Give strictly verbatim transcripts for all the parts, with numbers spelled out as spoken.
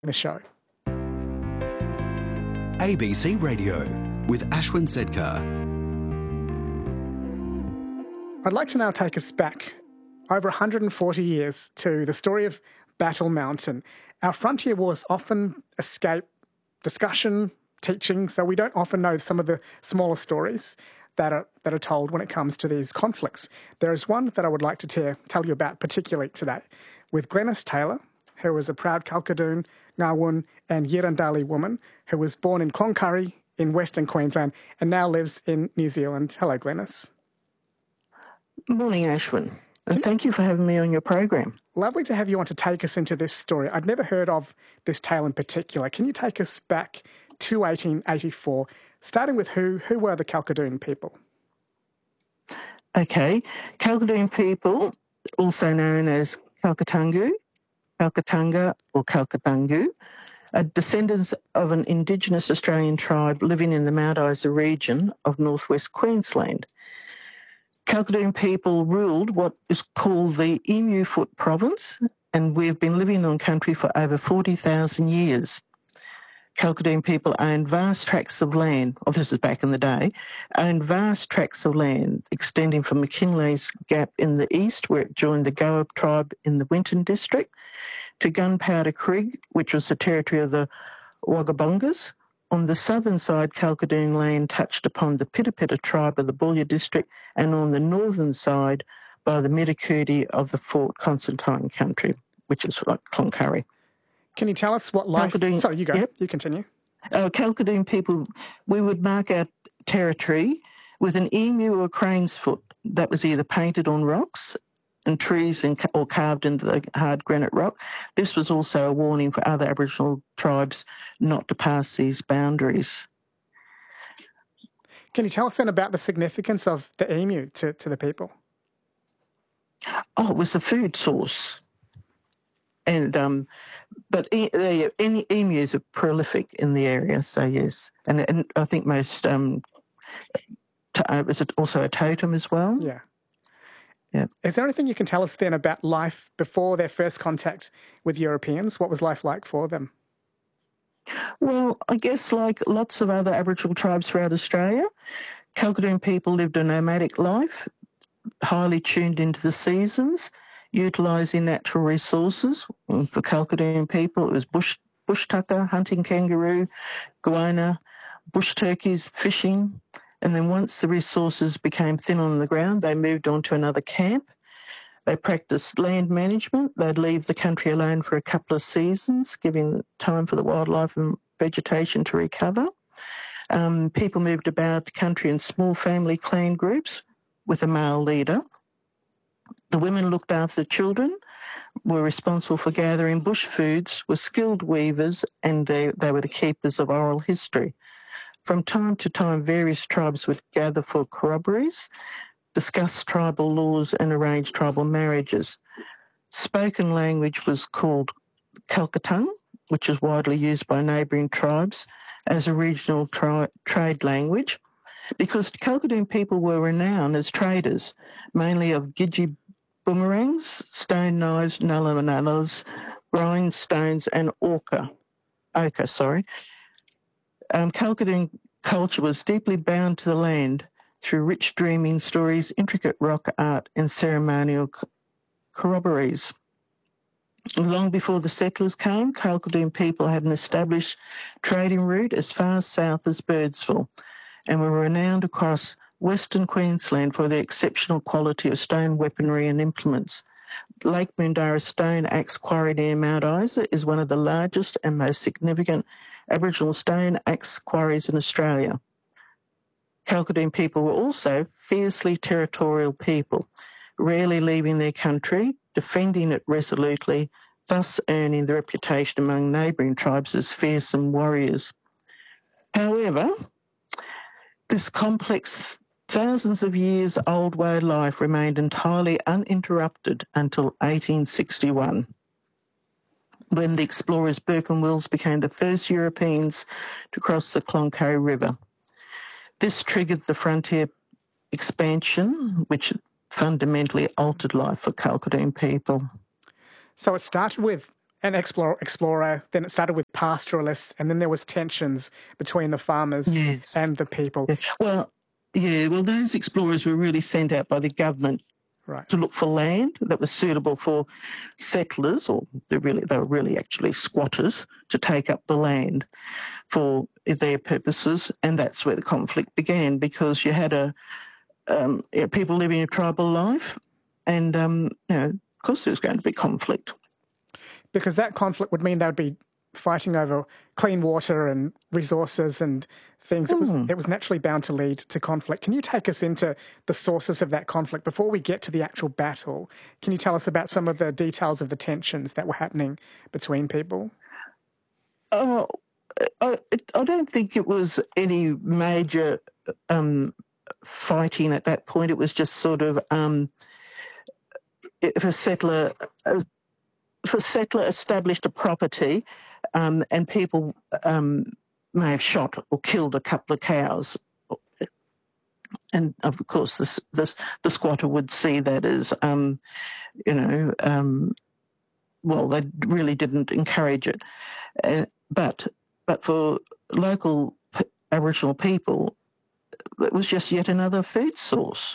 the show. A B C Radio with Ashwin Sedkar. I'd like to now take us back over one hundred forty years to the story of Battle Mountain. Our frontier wars often escape discussion, teaching, so we don't often know some of the smaller stories that are that are told when it comes to these conflicts. There is one that I would like to te- tell you about particularly today, with Glenys Taylor, who was a proud Kalkadoon, Ngawun and Yirrandali woman who was born in Cloncurry in Western Queensland and now lives in New Zealand. Hello, Glenys. Morning, Ashwin, and thank you for having me on your program. Lovely to have you on to take us into this story. I'd never heard of this tale in particular. Can you take us back to eighteen eighty-four, starting with who who were the Kalkadoon people? Okay, Kalkadoon people, also known as Kalkatungu, Kalkatunga or Kalkatungu, are descendants of an Indigenous Australian tribe living in the Mount Isa region of northwest Queensland. Kalkadoon people ruled what is called the Emu Foot province, and we've been living on country for over forty thousand years. Kalkadoon people owned vast tracts of land, oh, this is back in the day, owned vast tracts of land extending from McKinley's Gap in the east, where it joined the Goa tribe in the Winton district, to Gunpowder Creek, which was the territory of the Wagabungas. On the southern side, Kalkadoon land touched upon the Pitapita tribe of the Boulia district, and on the northern side by the Mitakoodi of the Fort Constantine country, which is like Cloncurry. Can you tell us what life... Kalkadoon, Sorry, you go. Yep. You continue. Uh, Kalkadoon people, we would mark our territory with an emu or crane's foot that was either painted on rocks and trees and, or carved into the hard granite rock. This was also a warning for other Aboriginal tribes not to pass these boundaries. Can you tell us then about the significance of the emu to, to the people? Oh, it was a food source. And um, but e- they, any emus are prolific in the area, so yes. And, and I think most um, to, uh, is it also a totem as well? Yeah. Yeah. Is there anything you can tell us then about life before their first contact with Europeans? What was life like for them? Well, I guess like lots of other Aboriginal tribes throughout Australia, Kalkadoon people lived a nomadic life, highly tuned into the seasons, utilising natural resources. For Kalkadoon people, it was bush, bush tucker, hunting kangaroo, goanna, bush turkeys, fishing. And then once the resources became thin on the ground, they moved on to another camp. They practiced land management. They'd leave the country alone for a couple of seasons, giving time for the wildlife and vegetation to recover. Um, people moved about the country in small family clan groups with a male leader. The women looked after the children, were responsible for gathering bush foods, were skilled weavers, and they, they were the keepers of oral history. From time to time, various tribes would gather for corroborees, discuss tribal laws and arrange tribal marriages. Spoken language was called Kalkatung, which is widely used by neighbouring tribes as a regional tri- trade language, because Kalkadoon people were renowned as traders, mainly of gidgee boomerangs, stone knives, nulla-nullas, grindstones and ochre. Ochre, sorry. Um, Kalkadoon culture was deeply bound to the land through rich dreaming stories, intricate rock art and ceremonial corroborees. Long before the settlers came, Kalkadoon people had an established trading route as far south as Birdsville and were renowned across Western Queensland for their exceptional quality of stone weaponry and implements. Lake Moondarra Stone Axe Quarry near Mount Isa is one of the largest and most significant Aboriginal stone axe quarries in Australia. Kalkadoon people were also fiercely territorial people, rarely leaving their country, defending it resolutely, thus earning the reputation among neighbouring tribes as fearsome warriors. However, this complex, thousands of years old way of life remained entirely uninterrupted until eighteen sixty-one, when the explorers Burke and Wills became the first Europeans to cross the Cloncurry River. This triggered the frontier expansion, which fundamentally altered life for Kalkadoon people. So it started with an explorer, explorer, then it started with pastoralists, and then there was tensions between the farmers Yes. and the people. Yeah. Well, yeah, well, those explorers were really sent out by the government Right. to look for land that was suitable for settlers, or they really they were really actually squatters, to take up the land for their purposes, and that's where the conflict began, because you had a um, yeah, people living a tribal life, and um, you know, of course there was going to be conflict. Because that conflict would mean they would be fighting over clean water and resources and things. It was, Mm. it was naturally bound to lead to conflict. Can you take us into the sources of that conflict before we get to the actual battle? Can you tell us about some of the details of the tensions that were happening between people? Oh, I, I don't think it was any major um, fighting at that point. It was just sort of um, if a settler if a settler established a property, um, and people um, may have shot or killed a couple of cows, and of course this, this the squatter would see that as um, you know um, well, they really didn't encourage it, uh, but but for local p- Aboriginal people, it was just yet another food source.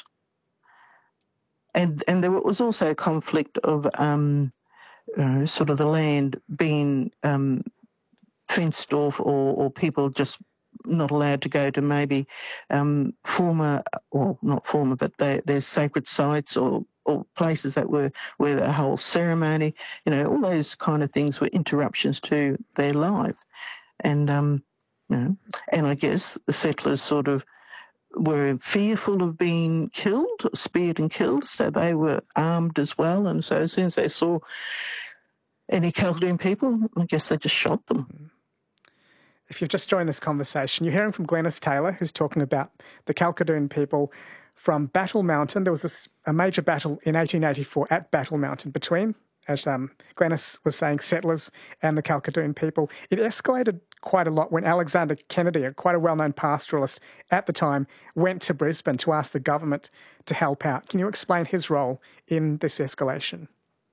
And and there was also a conflict of um, uh, sort of the land being um, fenced off, or, or people just not allowed to go to maybe um, former, or not former, but they, there's sacred sites, or, or places that were where the whole ceremony, you know, all those kind of things were interruptions to their life. And, um, you know, and I guess the settlers sort of were fearful of being killed, speared and killed, so they were armed as well. And so as soon as they saw any Calhoun people, I guess they just shot them. If you've just joined this conversation, you're hearing from Glenys Taylor, who's talking about the Kalkadoon people from Battle Mountain. There was a, a major battle in eighteen eighty-four at Battle Mountain between, as um, Glenys was saying, settlers and the Kalkadoon people. It escalated quite a lot when Alexander Kennedy, quite a well-known pastoralist at the time, went to Brisbane to ask the government to help out. Can you explain his role in this escalation?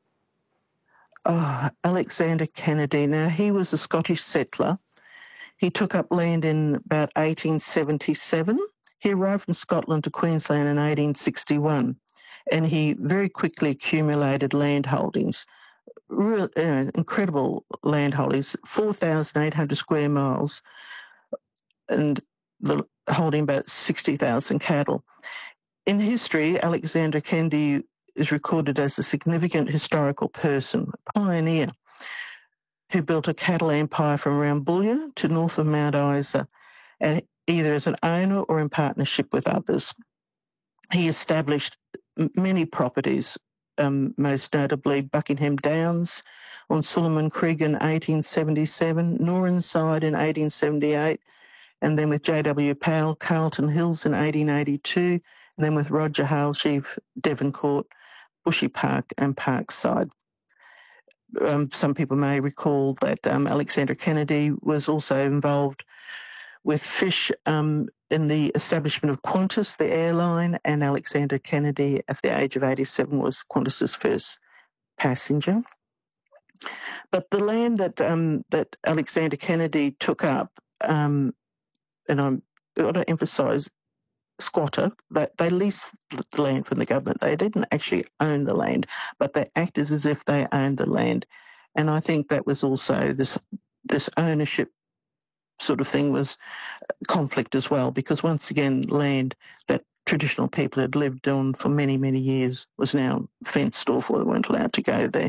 Oh, Alexander Kennedy. Now, he was a Scottish settler. He took up land in about eighteen seventy-seven. He arrived from Scotland to Queensland in eighteen sixty-one, and he very quickly accumulated land holdings, real, uh, incredible land holdings, four thousand eight hundred square miles, and the, holding about sixty thousand cattle. In history, Alexander Kennedy is recorded as a significant historical person, a pioneer, who built a cattle empire from Rambouillet to north of Mount Isa, and either as an owner or in partnership with others. He established many properties, um, most notably Buckingham Downs on Solomon Creek in eighteen seventy-seven, Norenside in eighteen seventy-eight, and then with J W Powell, Carlton Hills in eighteen eighty-two, and then with Roger Halsheaf, Devoncourt, Bushy Park and Parkside. Um, some people may recall that um, Alexander Kennedy was also involved with Fish um, in the establishment of Qantas, the airline, and Alexander Kennedy, at the age of eighty-seven, was Qantas's first passenger. But the land that um, that Alexander Kennedy took up, um, and I'm got to emphasise, squatter, that they leased the land from the government. They didn't actually own the land, but they acted as if they owned the land. And I think that was also this this ownership sort of thing was conflict as well, because once again, land that traditional people had lived on for many, many years was now fenced off, or they weren't allowed to go there.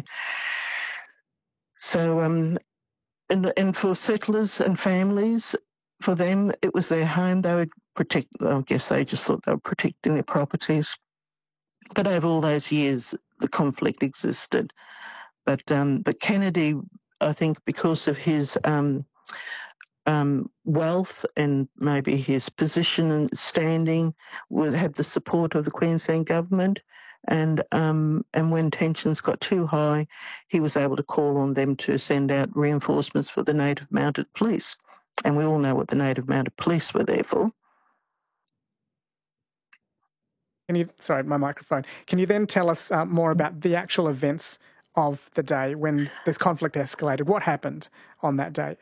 So, um, and, and for settlers and families, for them, it was their home. They would protect, I guess they just thought they were protecting their properties. But over all those years, the conflict existed. But um, but Kennedy, I think, because of his um, um, wealth and maybe his position and standing, would have the support of the Queensland government. And um, and when tensions got too high, he was able to call on them to send out reinforcements for the Native Mounted Police. And we all know what the Native Mounted Police were there for. Can you, sorry, my microphone. Can you then tell us uh, more about the actual events of the day when this conflict escalated? What happened on that day?